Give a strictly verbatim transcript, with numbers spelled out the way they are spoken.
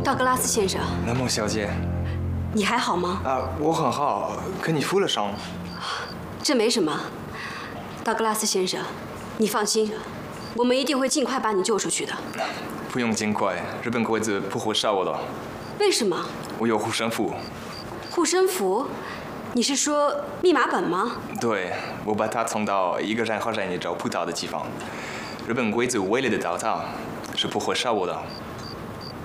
道格拉斯先生， 南梦小姐， 你还好吗？ 啊，我很好，可你负了伤。 这没什么，道格拉斯先生，你放心，我们一定会尽快把你救出去的。 不用尽快，日本鬼子不会杀我的。 为什么？ 我有护身符。 护身符？你是说密码本吗？ 对，我把它藏到一个人很容易找不到的地方。日本鬼子为了得到它，是不会杀我的。